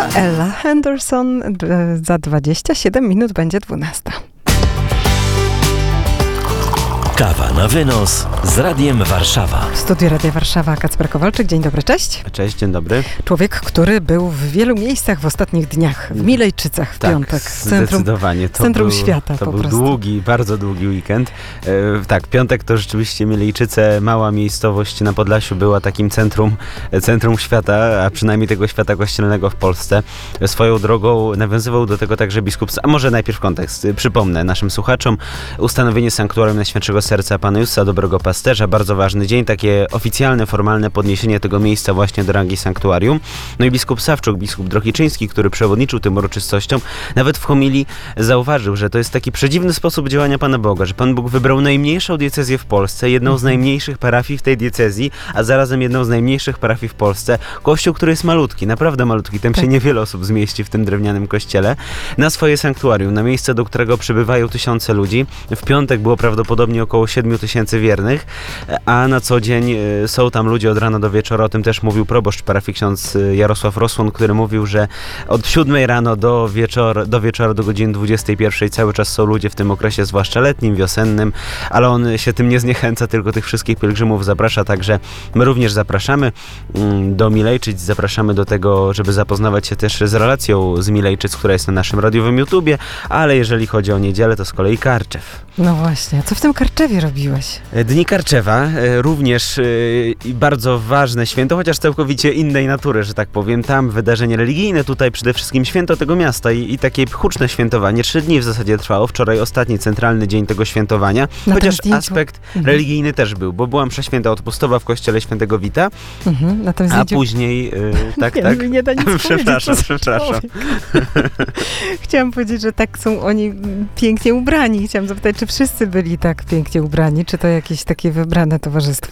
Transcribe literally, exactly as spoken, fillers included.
To Ella Henderson, za dwadzieścia siedem minut będzie dwunasta. Kawa na wynos z Radiem Warszawa. W studiu Radia Warszawa Kacper Kowalczyk. Dzień dobry, cześć. Cześć, dzień dobry. Człowiek, który był w wielu miejscach w ostatnich dniach. W Milejczycach w tak, piątek. W centrum, zdecydowanie. To centrum był, świata To po był prostu. długi, bardzo długi weekend. E, tak, piątek to rzeczywiście Milejczyce, mała miejscowość na Podlasiu, była takim centrum, centrum świata, a przynajmniej tego świata kościelnego w Polsce. Swoją drogą nawiązywał do tego także biskup, a może najpierw kontekst. Przypomnę naszym słuchaczom, ustanowienie sanktuarium Najświętszego Serca Pana Jezusa, Dobrego Pasterza, bardzo ważny dzień, takie oficjalne, formalne podniesienie tego miejsca właśnie do rangi sanktuarium. No i biskup Sawczuk, biskup Drohiczyński, który przewodniczył tym uroczystościom, nawet w homilii zauważył, że to jest taki przedziwny sposób działania Pana Boga, że Pan Bóg wybrał najmniejszą diecezję w Polsce, jedną z najmniejszych parafii w tej diecezji, a zarazem jedną z najmniejszych parafii w Polsce. Kościół, który jest malutki, naprawdę malutki, tam się niewiele osób zmieści w tym drewnianym kościele, na swoje sanktuarium, na miejsce, do którego przybywają tysiące ludzi. W piątek było prawdopodobnie około siedmiu tysięcy wiernych, a na co dzień są tam ludzie od rana do wieczora. O tym też mówił proboszcz parafii ksiądz Jarosław Rosłon, który mówił, że od siódmej rano do wieczora, do wieczora do godziny dwudziestej pierwszej cały czas są ludzie w tym okresie, zwłaszcza letnim, wiosennym, ale on się tym nie zniechęca, tylko tych wszystkich pielgrzymów zaprasza, także my również zapraszamy do Milejczyc, zapraszamy do tego, żeby zapoznawać się też z relacją z Milejczyc, która jest na naszym radiowym YouTubie, ale jeżeli chodzi o niedzielę, to z kolei Karczew. No właśnie, co w tym Karczewie robiłeś? Dni Karczewa, również bardzo ważne święto, chociaż całkowicie innej natury, że tak powiem. Tam wydarzenie religijne, tutaj przede wszystkim święto tego miasta i, i takie huczne świętowanie. Trzy dni w zasadzie trwało. Wczoraj ostatni, centralny dzień tego świętowania. Na chociaż zdjęciu. aspekt mhm. religijny też był, bo była msza święta odpustowa w kościele świętego Wita, Mhm. Na tym a zdjęciu... później... Yy, tak, nie, tak? nie da nic Przepraszam, powiedzieć, przepraszam. Chciałam powiedzieć, że tak są oni pięknie ubrani. Chciałam zapytać, czy wszyscy byli tak pięknie ubrani, czy to jakieś takie wybrane towarzystwo